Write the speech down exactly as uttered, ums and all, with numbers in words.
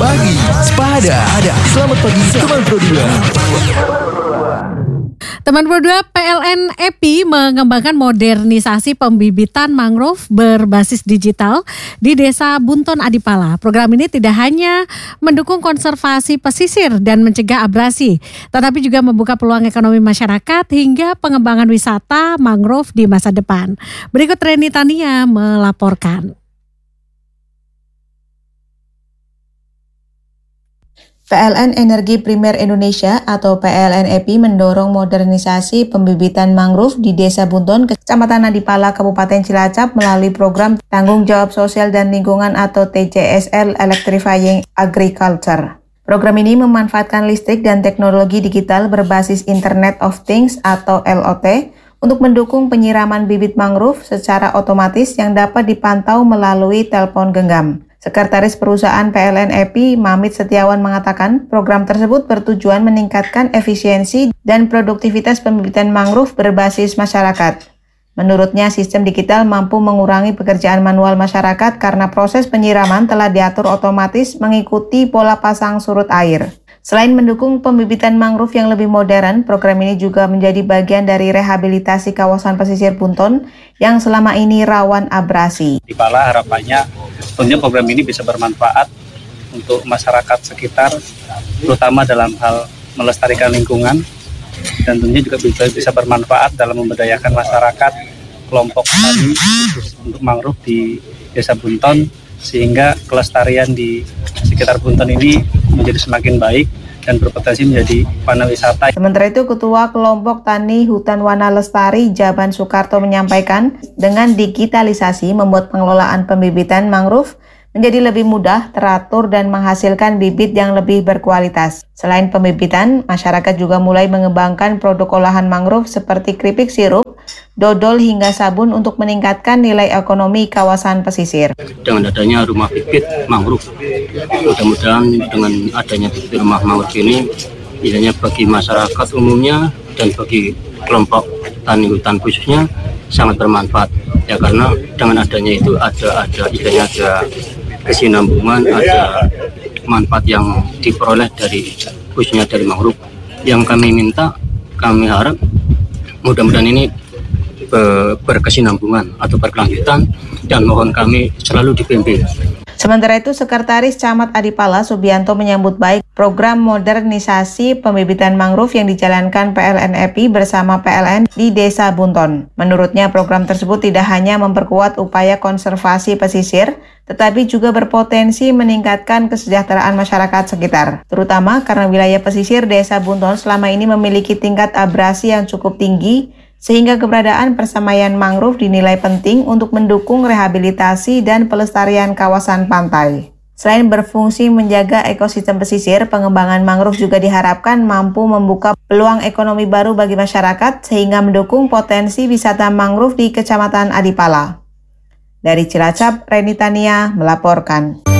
pagi, sepada. Selamat pagi, teman Pro dua. Teman Pro dua, P L N E P I mengembangkan modernisasi pembibitan mangrove berbasis digital di Desa Bunton Adipala. Program ini tidak hanya mendukung konservasi pesisir dan mencegah abrasi, tetapi juga membuka peluang ekonomi masyarakat hingga pengembangan wisata mangrove di masa depan. Berikut Reni Tania melaporkan. P L N Energi Primer Indonesia atau P L N E P I mendorong modernisasi pembibitan mangrove di Desa Bunton, Kecamatan Adipala, Kabupaten Cilacap melalui program Tanggung Jawab Sosial dan Lingkungan atau T J S L Electrifying Agriculture. Program ini memanfaatkan listrik dan teknologi digital berbasis Internet of Things atau L O T untuk mendukung penyiraman bibit mangrove secara otomatis yang dapat dipantau melalui telepon genggam. Sekretaris Perusahaan P L N E P I, Mamit Setiawan, mengatakan program tersebut bertujuan meningkatkan efisiensi dan produktivitas pembibitan mangrove berbasis masyarakat. Menurutnya, sistem digital mampu mengurangi pekerjaan manual masyarakat karena proses penyiraman telah diatur otomatis mengikuti pola pasang surut air. Selain mendukung pembibitan mangrove yang lebih modern, program ini juga menjadi bagian dari rehabilitasi kawasan pesisir Bunton yang selama ini rawan abrasi. Di Pala harapannya tentunya program ini bisa bermanfaat untuk masyarakat sekitar, terutama dalam hal melestarikan lingkungan, dan tentunya juga bisa, bisa bermanfaat dalam memberdayakan masyarakat, kelompok tani untuk mangrove di Desa Bunton, sehingga kelestarian di sekitar Bunton ini menjadi semakin baik dan berpotensi menjadi pariwisata. Sementara itu, Ketua Kelompok Tani Hutan Wana Lestari Jaban Soekarto menyampaikan, dengan digitalisasi membuat pengelolaan pembibitan mangrove menjadi lebih mudah, teratur, dan menghasilkan bibit yang lebih berkualitas. Selain pembibitan, masyarakat juga mulai mengembangkan produk olahan mangrove seperti keripik sirup, dodol, hingga sabun untuk meningkatkan nilai ekonomi kawasan pesisir. Dengan adanya rumah bibit mangrove, mudah-mudahan dengan adanya bibit rumah mangrove ini, istilahnya bagi masyarakat umumnya dan bagi kelompok tani hutan khususnya sangat bermanfaat. Ya, karena dengan adanya itu ada ada istilahnya ada kesinambungan, ada manfaat yang diperoleh dari khususnya dari mangrove. Yang kami minta, kami harap mudah-mudahan ini berkesinambungan atau berkelanjutan, dan mohon kami selalu dibimbing. Sementara itu, Sekretaris Camat Adipala Subianto menyambut baik program modernisasi pembibitan mangrove yang dijalankan P L N E P I bersama P L N di Desa Bunton. Menurutnya, program tersebut tidak hanya memperkuat upaya konservasi pesisir, tetapi juga berpotensi meningkatkan kesejahteraan masyarakat sekitar, terutama karena wilayah pesisir Desa Bunton selama ini memiliki tingkat abrasi yang cukup tinggi, sehingga keberadaan persemaian mangrove dinilai penting untuk mendukung rehabilitasi dan pelestarian kawasan pantai. Selain berfungsi menjaga ekosistem pesisir, pengembangan mangrove juga diharapkan mampu membuka peluang ekonomi baru bagi masyarakat sehingga mendukung potensi wisata mangrove di Kecamatan Adipala. Dari Cilacap, Reni Tania melaporkan.